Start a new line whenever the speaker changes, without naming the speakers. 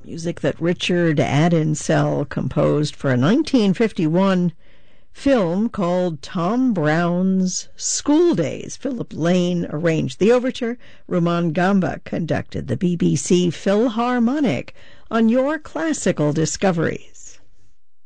music that Richard Adinsell composed for a 1951 film called Tom Brown's School Days. Philip Lane arranged the overture. Rumaan Gamba conducted the BBC Philharmonic on Your Classical Discoveries.